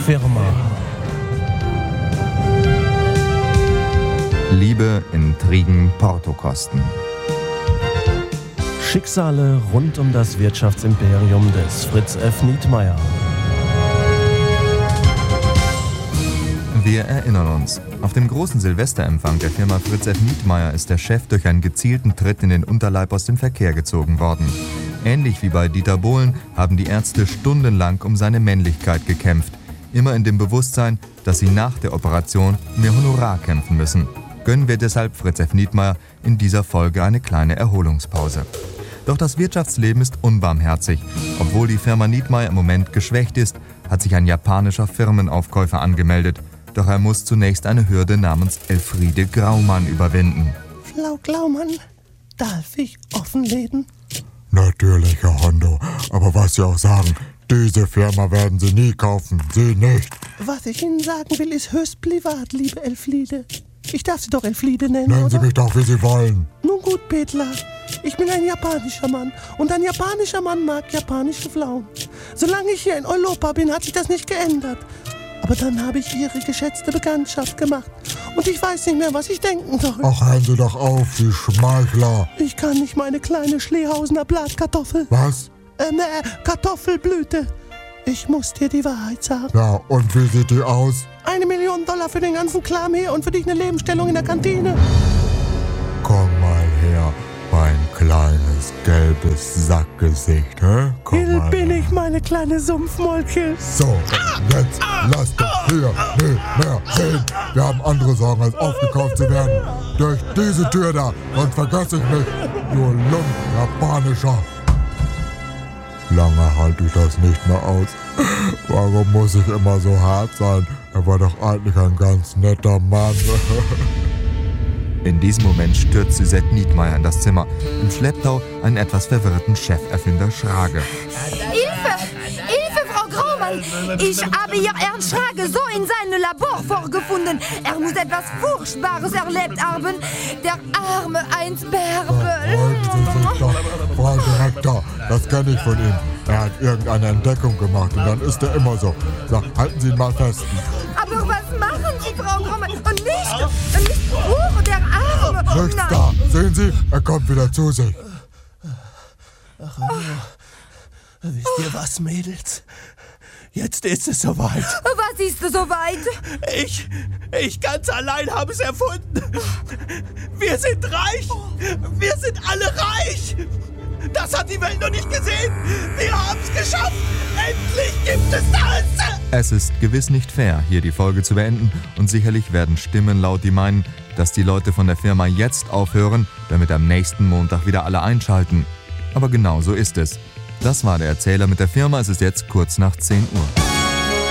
Firma. Liebe, Intrigen, Portokosten. Schicksale rund um das Wirtschaftsimperium des Fritz F. Nietmeyer. Wir erinnern uns. Auf dem großen Silvesterempfang der Firma Fritz F. Nietmeyer ist der Chef durch einen gezielten Tritt in den Unterleib aus dem Verkehr gezogen worden. Ähnlich wie bei Dieter Bohlen haben die Ärzte stundenlang um seine Männlichkeit gekämpft. Immer in dem Bewusstsein, dass sie nach der Operation mehr Honorar kämpfen müssen. Gönnen wir deshalb Fritz F. Nietmeyer in dieser Folge eine kleine Erholungspause. Doch das Wirtschaftsleben ist unbarmherzig. Obwohl die Firma Nietmeyer im Moment geschwächt ist, hat sich ein japanischer Firmenaufkäufer angemeldet. Doch er muss zunächst eine Hürde namens Elfriede Graumann überwinden. Frau Graumann, darf ich offenlegen? Natürlich, Herr Hondo. Aber was Sie auch sagen, diese Firma werden Sie nie kaufen. Sie nicht. Was ich Ihnen sagen will, ist höchst privat, liebe Elfriede. Ich darf Sie doch Elfriede nennen, Nennen Sie oder? mich doch, wie Sie wollen. Nun gut, Petla. Ich bin ein japanischer Mann. Und ein japanischer Mann mag japanische Frauen. Solange ich hier in Europa bin, hat sich das nicht geändert. Aber dann habe ich Ihre geschätzte Bekanntschaft gemacht. Und ich weiß nicht mehr, was ich denken soll. Ach, hören Sie doch auf, Sie Schmeichler. Ich kann nicht meine kleine Schlehhausener Blattkartoffel. Was? Kartoffelblüte. Ich muss dir die Wahrheit sagen. Ja, und wie sieht die aus? $1 Million für den ganzen Kram hier und für dich eine Lebensstellung in der Kantine. Komm mal her, mein kleines gelbes Sackgesicht, hä? Komm Hier mal bin her. ich, meine kleine Sumpfmolke. So, jetzt lass doch hier nicht mehr sehen. Wir haben andere Sorgen, als aufgekauft zu werden. Durch diese Tür da, sonst vergesse ich mich. Du Lump, Japanischer. Lange halte ich das nicht mehr aus. Warum muss ich immer so hart sein? Er war doch eigentlich ein ganz netter Mann. In diesem Moment stürzt Suzette Nietmeyer in das Zimmer. Im Schlepptau einen etwas verwirrten Cheferfinder Schrage. Hilfe! Hilfe, Frau Graumann! Ich habe hier Herrn Schrage so in seinem Labor vorgefunden. Er muss etwas Furchtbares erlebt haben. Der arme Heinz Bärbel. Freuen Sie sich doch, Frau Direktor. Das kenne ich von ihm. Er hat irgendeine Entdeckung gemacht und dann ist er immer so. So, halten Sie ihn mal fest. Aber was machen Sie, Frau Graumann? Und nicht, oh, der Arme. Nichts da. Sehen Sie, er kommt wieder zu sich. Wisst ihr was, Mädels? Jetzt ist es soweit. Was ist soweit? Ich ganz allein habe es erfunden. Wir sind reich. Wir sind alle reich. Das hat die Welt noch nicht gesehen. Wir haben es geschafft. Endlich gibt es das. Es ist gewiss nicht fair, hier die Folge zu beenden, und sicherlich werden Stimmen laut, die meinen, dass die Leute von der Firma jetzt aufhören, damit am nächsten Montag wieder alle einschalten. Aber genau so ist es. Das war der Erzähler mit der Firma. Es ist jetzt kurz nach 10 Uhr.